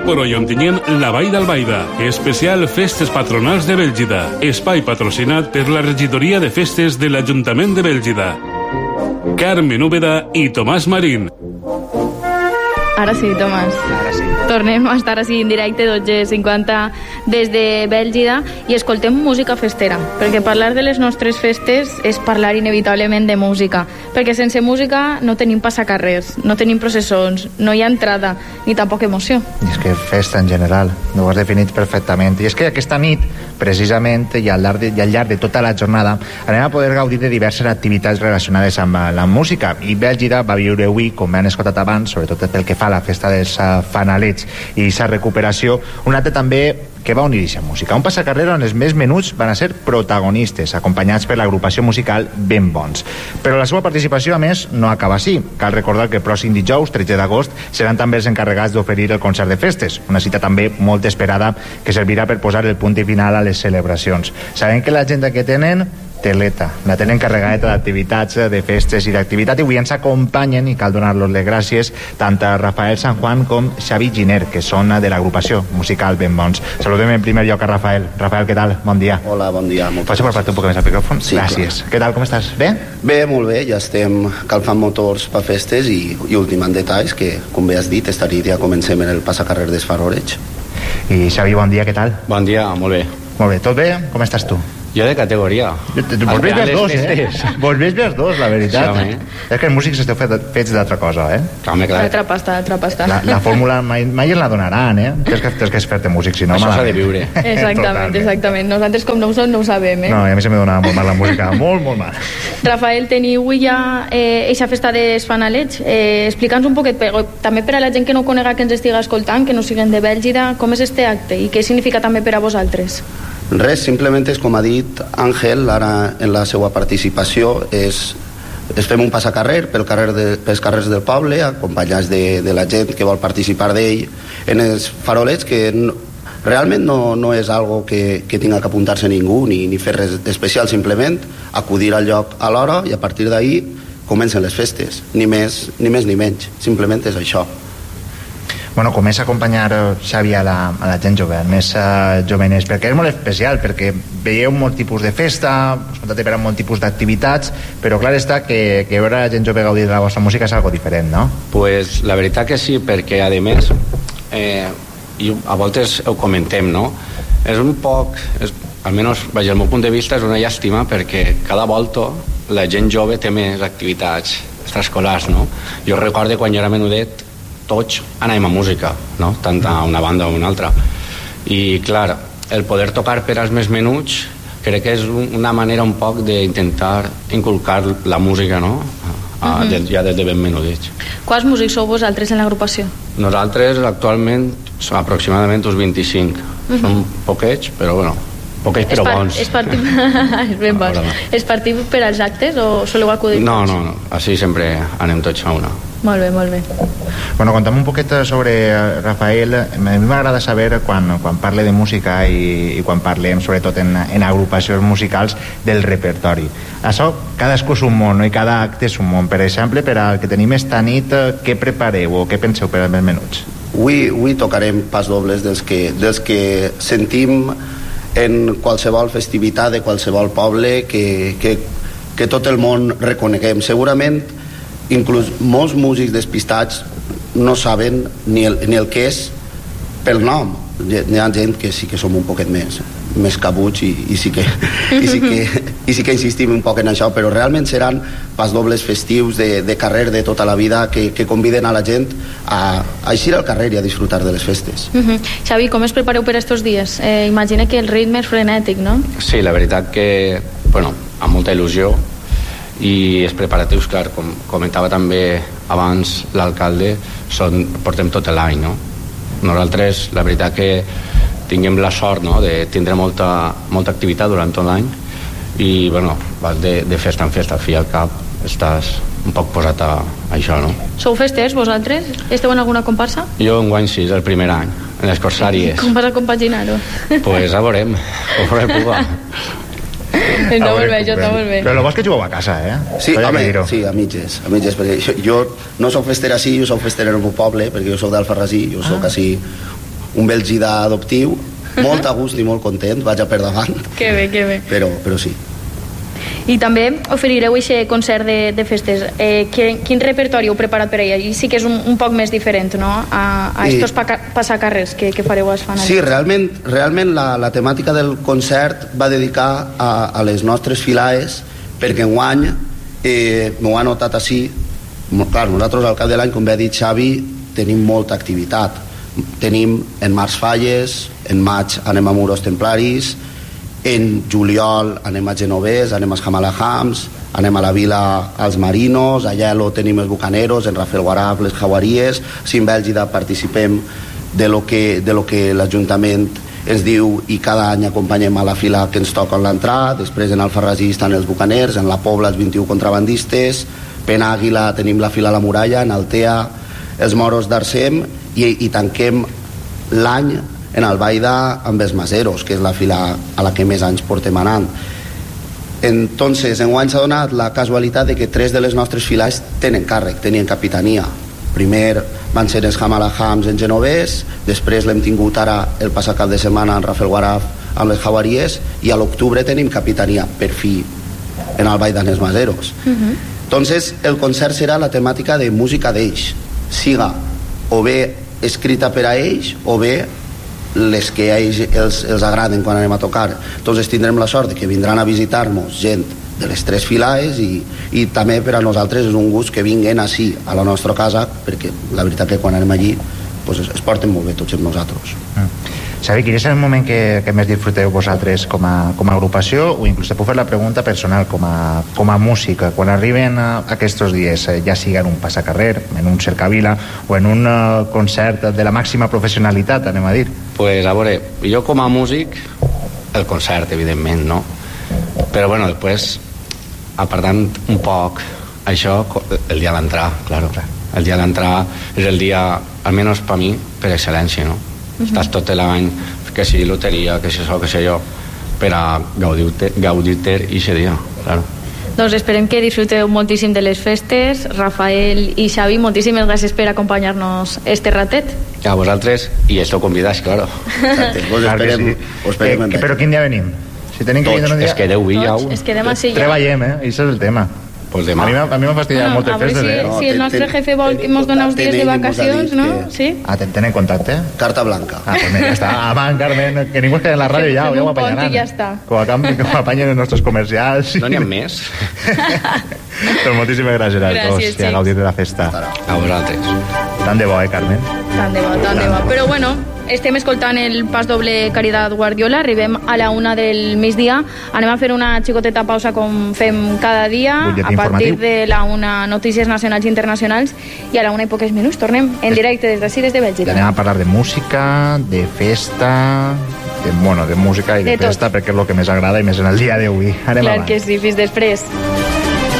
però hi ontinyem la Vall d'Albaida, especial Festes Patronals de Bèlgida, espai patrocinat per la Regidoria de Festes de l'Ajuntament de Bèlgida. Carmen Úbeda i Tomàs Marín. Ara sí, Tomàs. Ara sí. Tornem a estar així en directe, 12:50 des de Bèlgida, i escoltem música festera, perquè parlar de les nostres festes és parlar inevitablement de música, perquè sense música no tenim passacarrers, no tenim processons, no hi ha entrada, ni tampoc emoció. I és que festa en general, ho has definit perfectament. I és que aquesta nit, precisament, i al llarg de tota la jornada, anem a poder gaudir de diverses activitats relacionades amb la música, i Bèlgida va viure avui, com hem escoltat abans, sobretot pel que fa a la festa dels fanalets i sa recuperació, un acte també que va unir-se amb música. Un passacarrer on els més menuts van a ser protagonistes, acompanyats per l'agrupació musical Ben Bons. Però la seva participació, a més, no acaba així. Cal recordar que el pròxim dijous, 13 d'agost, seran també els encarregats d'oferir el concert de festes, una cita també molt esperada que servirà per posar el punt final a les celebracions. Sabem que l'agenda que tenen teleta, la tenen carregadeta d'activitats, de festes i d'activitat, i avui ens acompanyen, i cal donar-los les gràcies, tant a Rafael San Juan com Xavi Giner, que són de l'agrupació musical Ben Bons. Saludem en primer lloc a Rafael. Rafael, què tal? Bon dia. Hola, bon dia. Pots apropar-te un poc més al micròfon? Sí, gràcies. clar. Què tal, com estàs? Bé? Bé, molt bé, ja estem calfant motors per festes i ultimant detalls que, com bé has dit, esta nit ja comencem en el passacarrer d'Esfaroreig. I Xavi, bon dia, què tal? Bon dia, molt bé. Molt bé, tot bé? Com estàs tu? Jo de categoria. Vos veig els dos, Vos veig els dos, la veritat. Sí, home. És que els músics esteu fets d'altra cosa, Home, clar. Altra pasta. La fórmula mai ens la donaran, Tens que fer-te músic, si no... Això s'ha de viure. Exactament. Nosaltres, com no ho som, no ho sabem, No, a mi se me donava molt mal la música, molt mal. Rafael, teniu avui ja eixa festa dels fanalets. Explica'ns un poquet, també per a la gent que no conega, que ens estiga escoltant, que no siguen de Bèlgida, com és este acte i què significa també per a vosaltres? Res, simplement és com ha dit Àngel ara en la seva participació, es fem un passacarrer pels carrers del poble, acompanyats de la gent que vol participar d'ell en els farolets, que realment no és algo que tinga que apuntar-se ningú ni fer res especial, simplement acudir al lloc a l'hora i a partir d'ahir comencen les festes, ni més ni menys, simplement és això. Bueno, comença a acompanyar Xavi a la gent jove, més joveners, perquè és molt especial, perquè veieu molt tipus de festa, us contacte per a molt tipus d'activitats, però clar està que veure la gent jove gaudir de la vostra música és algo diferent, no? Pues la veritat que sí, perquè a més i a voltes ho comentem, no? És un poc, almenys vaja, el meu punt de vista és una llàstima, perquè cada volta la gent jove té més activitats extraescolars, no? Jo recordo quan jo era menudet tots anàvem a música, no? Tant a una banda o a una altra, i clar, el poder tocar per als més menuts crec que és una manera un poc d'intentar inculcar la música, no? Ja des de ben menudets. Quants músics sou vosaltres en l'agrupació? Nosaltres actualment som aproximadament uns 25. Som poquets, però bueno, poquets però bons. És ben bons. És partir per als actes o soleu acudir? No, així sempre anem tots a una. Molt bé. Bueno, conta'm un poquet sobre Rafael. A mi m'agrada saber quan parle de música i quan parlem sobretot en agrupacions musicals del repertori. Això cadascú és un món, no? I cada acte és un món. Per exemple, per al que tenim esta nit, què prepareu o què penseu per als més menuts? Avui tocarem pas dobles dels que sentim en qualsevol festivitat de qualsevol poble que tot el món reconeguem. Segurament inclús molts músics despistats no saben ni el que és pel nom. Hi ha gent que sí que som un poquet més cabuts i sí que insistim un poc en això, però realment seran pasdobles festius de carrer de tota la vida que conviden a la gent a eixir al carrer i a disfrutar de les festes. Xavi, com es prepareu per estos dies? Imagina que el ritme és frenètic, no? Sí, la veritat que, bueno, amb molta il·lusió, i els preparatius, clar, com comentava també abans l'alcalde, portem tot l'any, no? Nosaltres, la veritat que tinguem la sort, no?, de tindre molta activitat durant tot l'any i, bueno, vas de festa en festa, al fi i al cap estàs un poc posat a això, no? Sou festers, vosaltres? Esteu en alguna comparsa? Jo enguany sí, és el primer any, en les Corsàries. Com vas a compaginar-ho? Pues a veurem, puga. Està molt bé, està molt bé. Però el bo és que jugueu a casa, Sí, home, sí, a mitges, perquè jo no soc fester així, jo soc fester en el meu poble, perquè jo soc d'Alfarrasí, jo soc així un Bèlgida adoptiu, molt a gust i molt content, vaig a per davant. Que bé, que bé. Però sí. I també oferireu aquest concert de festes. Quin repertori heu preparat per ella? I sí que és un poc més diferent, no?, a estos passacarrers que fareu als fanals. Sí, realment la temàtica del concert va dedicar a les nostres filaes, perquè enguany m'ho ha notat així. Clar, nosaltres al cap de l'any, com bé ha dit Xavi, tenim molta activitat. Tenim en març falles, en maig anem a Muros Templaris, en juliol anem a Genovés, anem a Jamalahams, anem a la vila als Marinos, a Llelo tenim els Bucaneros, en Rafael Guaraf les Jaguaries. Si en Bèlgida participem de lo que l'Ajuntament ens diu i cada any acompanyem a la fila que ens toca l'entrada. Després en Alfarrasí estan els Bucaners, en la Pobla els 21 contrabandistes, Penàguila tenim la fila a la Muralla, en Altea els Moros d'Arsem, i tanquem l'any en Albaida amb els Maseros, que és la fila a la que més anys portem anant. Entonces, enguany s'ha donat la casualitat de que 3 de les nostres files tenen càrrec, tenien capitania. Primer van ser els Jamalahams en Genovés, després l'hem tingut ara el passat cap de setmana en Rafael Guaraf amb les Jaguaries, i a l'octubre tenim capitania per fi en Albaida en els Maseros. Entonces, el concert serà la temàtica de música d'ells, siga o bé escrita per a ells o bé les que a ells els agraden quan anem a tocar. Entonces tindrem la sort de que vindran a visitar-nos gent de les 3 filaes, i també per a nosaltres és un gust que vinguen així a la nostra casa, perquè la veritat que quan anem allí pues es porten molt bé tots amb nosaltres. Xavi, quin és el moment que més disfruteu vosaltres com a agrupació, o inclús te puc fer la pregunta personal com a música, quan arriben aquests dies, ja sigui en un passacarrer, en un cercavila o en un concert de la màxima professionalitat, anem a dir? Pues a veure, jo com a músic el concert, evidentment, no? Però bueno, després apartant un poc això, el dia d'entrar, claro. El dia d'entrar és el dia, almenys per mi, per excel·lència, no? Estàs tot l'any, que si loteria, que si això, que si allò, per a gaudir-te i aquest dia, claro. Doncs esperem que disfruteu moltíssim de les festes. Rafael i Xavi, moltíssimes gràcies per acompanyar-nos este ratet. A vosaltres, i esteu convidats, claro. Vos esperem. Però quin dia venim? Si tenim que Tots, es quedeu ja. Es quedem així ja. Treballem, això és el tema. Pues demà. A mi m'ha fastidiat moltes festes, si el nostre jefe vol que ens doni uns dies de vacacions, no? Sí? Tenen contacte? Carta blanca. Pues mira, ja està. Avant, Carmen, que ningú es quedi en la ràdio, ja ho apanyaran. Ja està. Com a canvi, com apanyen els nostres comercials. No n'hi ha més. Doncs moltíssimes gràcies a tots i a gaudir de la festa. A vosaltres. Tant de bo, Carmen? Tant de bo. Però bueno, estem escoltant el pas doble Caridad Guardiola, arribem a la 1 del migdia, anem a fer una xicoteta pausa com fem cada dia, a partir de la 1 notícies nacionals i internacionals, i a la 1 i poques minuts tornem en directe des d'ací, des de Bèlgica. Anem a parlar de música, de festa, de música i de festa, perquè és el que més agrada i més en el dia d'avui. Anem Clar que sí, fins després.